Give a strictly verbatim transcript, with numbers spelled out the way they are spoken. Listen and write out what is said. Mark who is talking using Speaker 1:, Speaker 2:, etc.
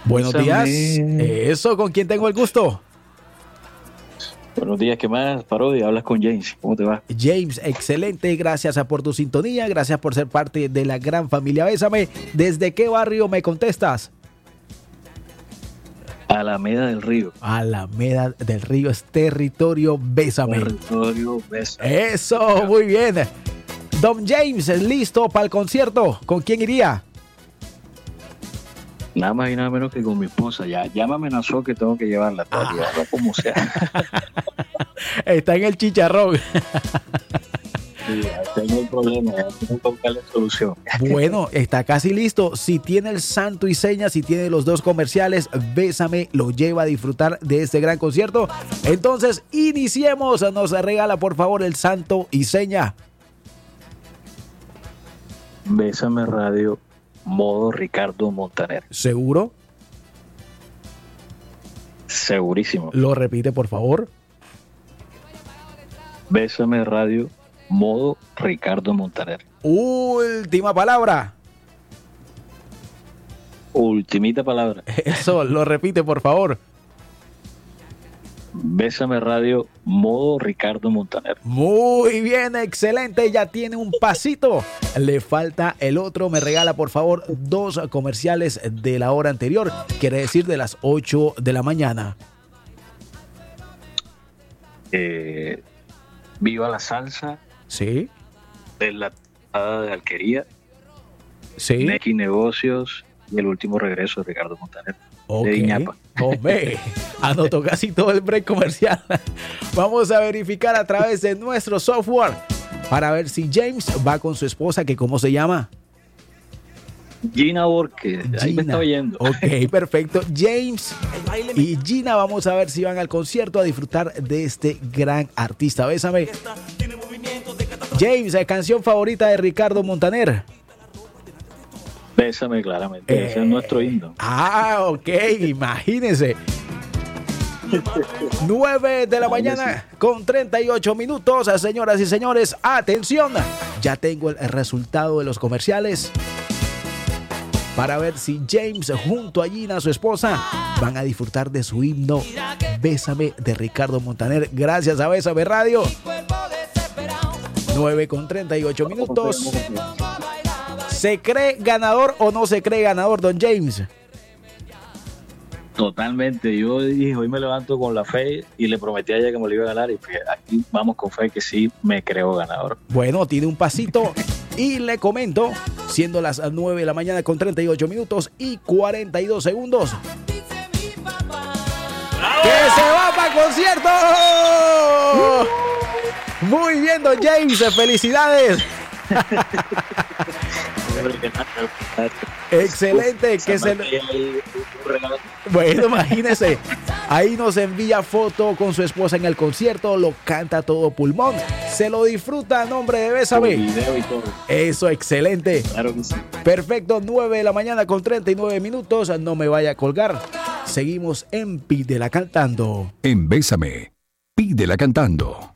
Speaker 1: Buenos días. Eso, ¿con quién tengo el gusto?
Speaker 2: Buenos días, ¿qué más, Parodia? Hablas con James, ¿cómo te va?
Speaker 1: James, excelente, gracias por tu sintonía, gracias por ser parte de la gran familia Bésame. ¿Desde qué barrio me contestas?
Speaker 2: Alameda del Río.
Speaker 1: Alameda del Río es territorio Bésame.
Speaker 2: Territorio Bésame.
Speaker 1: Eso, muy bien. Don James, ¿listo para el concierto? ¿Con quién iría?
Speaker 2: Nada más y nada menos que con mi esposa. Ya, ya me amenazó que tengo que llevarla todavía, ah. como sea.
Speaker 1: Está en el chicharrón.
Speaker 2: Sí, tengo el problema, ya tengo que buscarle solución.
Speaker 1: Bueno, está casi listo. Si tiene el santo y seña, si tiene los dos comerciales, Bésame lo lleva a disfrutar de este gran concierto. Entonces, iniciemos. Nos regala, por favor, el santo y seña.
Speaker 2: Bésame Radio, modo Ricardo Montaner.
Speaker 1: ¿Seguro?
Speaker 2: Segurísimo.
Speaker 1: Lo repite, por favor.
Speaker 2: Bésame Radio, modo Ricardo Montaner.
Speaker 1: Última palabra.
Speaker 2: Ultimita palabra.
Speaker 1: Eso, lo repite, por favor.
Speaker 2: Bésame Radio, modo Ricardo Montaner.
Speaker 1: Muy bien, excelente, ya tiene un pasito. Le falta el otro. Me regala, por favor, dos comerciales de la hora anterior, quiere decir de las ocho de la mañana.
Speaker 2: Eh, viva la salsa.
Speaker 1: Sí.
Speaker 2: De la de Alquería.
Speaker 1: Sí.
Speaker 2: Neki Negocios y el último regreso de Ricardo Montaner.
Speaker 1: Okay.
Speaker 2: De Iñapa.
Speaker 1: Hombre, anotó casi todo el break comercial. Vamos a verificar a través de nuestro software para ver si James va con su esposa, que ¿cómo se llama?
Speaker 2: Gina Borges, ahí me está oyendo.
Speaker 1: Ok, perfecto. James y Gina, vamos a ver si van al concierto a disfrutar de este gran artista. Bésame. James, canción favorita de Ricardo Montaner.
Speaker 2: Bésame, claramente. Eh, Ese es nuestro himno.
Speaker 1: Ah, ok, imagínense. nueve de la mañana con treinta y ocho minutos. Señoras y señores, atención. Ya tengo el resultado de los comerciales para ver si James junto a Gina, su esposa, van a disfrutar de su himno Bésame de Ricardo Montaner. Gracias a Bésame Radio. nueve con treinta y ocho minutos. ¿Se cree ganador o no se cree ganador, don James?
Speaker 2: Totalmente. Yo dije, hoy me levanto con la fe y le prometí a ella que me lo iba a ganar. Y aquí vamos con fe que sí me creo ganador.
Speaker 1: Bueno, tiene un pasito. Y le comento, siendo las nueve de la mañana con treinta y ocho minutos y cuarenta y dos segundos, ¡bravo! ¡Que se va para el concierto! ¡Uh! Muy bien, don James. ¡Felicidades! Excelente, que se... Bueno, imagínese, ahí nos envía foto con su esposa en el concierto, lo canta todo pulmón, se lo disfruta a nombre de Bésame.
Speaker 2: Video y todo.
Speaker 1: Eso, excelente.
Speaker 2: Claro que sí.
Speaker 1: Perfecto, nueve de la mañana con treinta y nueve minutos, no me vaya a colgar. Seguimos en Pídela Cantando.
Speaker 3: En Bésame, Pídela Cantando.